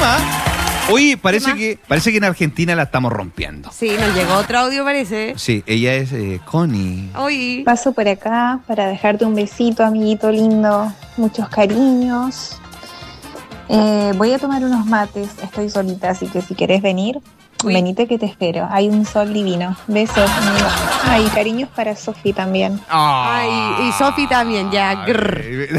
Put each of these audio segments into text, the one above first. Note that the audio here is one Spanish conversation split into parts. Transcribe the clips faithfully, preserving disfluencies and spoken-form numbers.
tema. Oye, parece que, parece que en Argentina la estamos rompiendo. Sí, nos llegó otro audio, parece. Sí, ella es eh, Connie. Oye. Paso por acá para dejarte un besito, amiguito lindo. Muchos cariños. Eh, voy a tomar unos mates. Estoy solita, así que si querés venir, Uy. venite que te espero. Hay un sol divino. Besos, amigo. Ay, cariños para Sofi también. Ay, y Sofi también, ya. Grr.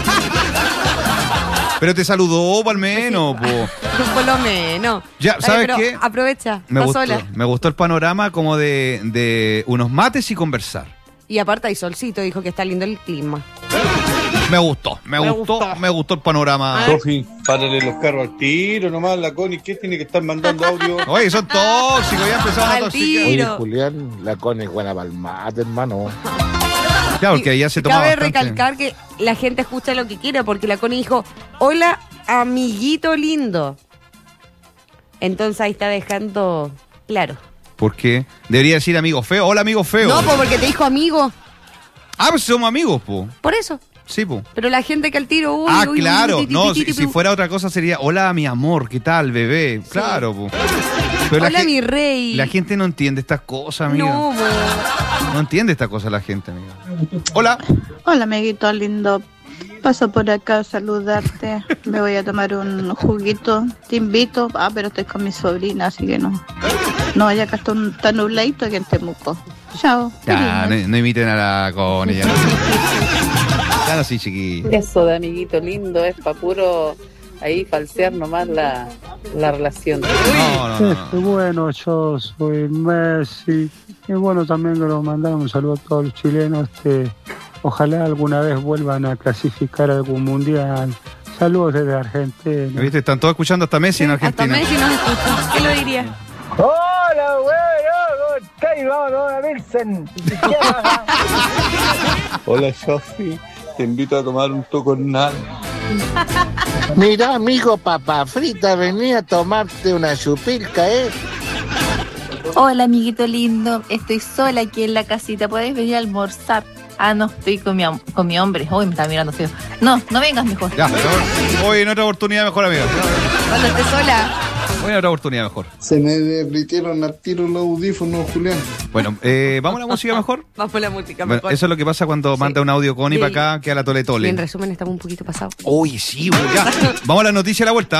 Pero te saludó, al menos, po. Por lo menos. Ya, Dale, ¿sabes pero qué? Aprovecha, Me está gustó, sola. me gustó el panorama como de, de unos mates y conversar. Y aparte hay solcito, dijo que está lindo el clima. Me gustó, me, Me gustó, gustó. me gustó el panorama. Sofi, párale los carros al tiro nomás, la Connie, ¿qué tiene que estar mandando audio? Oye, son tóxicos, ya empezaron a Al toxicar. tiro. Oye, Julián, la Connie es buena para el mate, hermano. Claro, porque ella se toma Cabe bastante. recalcar que la gente escucha lo que quiere, porque la Connie dijo, hola, amiguito lindo. Entonces ahí está dejando claro. Porque debería decir amigo feo. Hola, amigo feo. No, pues porque te dijo amigo. Ah, pues somos amigos, po. Por eso. Sí, po. Pero la gente que al tiro... Uy, Ah, uy, uy, claro. ti, ti, No, ti, si, ti, si ti, fuera otra cosa sería hola, mi amor, ¿qué tal, bebé? Claro, po. Pero Hola, la, mi gen- rey. la gente no entiende estas cosas, amiga. No, bo. No entiende estas cosas la gente, amiga. Hola. Hola, amiguito lindo. Paso por acá a saludarte. Me voy a tomar un juguito. Te invito. Ah, pero estoy con mi sobrina, así que no. No, allá acá está, un, está nubladito aquí en Temuco. Chao. Ya, cariños. no, no imiten a la con ella. Claro, sí, chiquillo. Eso de amiguito lindo es para puro ahí falsear nomás la, la relación. No, no, no. Este, bueno, yo soy Messi. Y bueno, también quiero mandar un saludo a todos los chilenos. Este, ojalá alguna vez vuelvan a clasificar algún mundial. Saludos desde Argentina. ¿Viste? Están todos escuchando hasta Messi en Hasta Argentina. Messi nos escucha. ¿Qué lo diría? Hola, bueno, ¿cómo estáis? Vamos a Wilson. Hola, Sofi, te invito a tomar un tocornal. Mira, amigo papa frita, venía a tomarte una chupilca, ¿eh? Hola, amiguito lindo. Estoy sola aquí en la casita. ¿Podéis venir a almorzar? Ah, no, estoy con mi, am- con mi hombre. Uy, me está mirando feo. No, no vengas mejor. Ya, pero hoy en otra oportunidad mejor, amigo. Cuando esté sola. Hoy en otra oportunidad mejor. Se me derritieron al tiro los audífonos, Julián. Bueno, eh, ¿vamos a la música mejor? Vamos por la música Bueno, mejor. eso es lo que pasa cuando Sí. manda un audio Connie Sí. para acá, que a la tole Y en tole. resumen estamos un poquito pasados. Uy, sí, güey, ya. Vamos a la noticia a la vuelta.